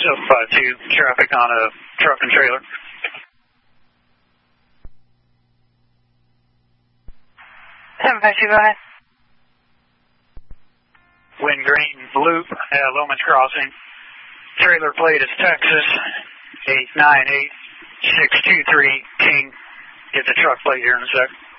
752, traffic on a truck and trailer. 752, go ahead. Wind green loop at Loman's Crossing. Trailer plate is Texas 898623 King. Get the truck plate here in a sec.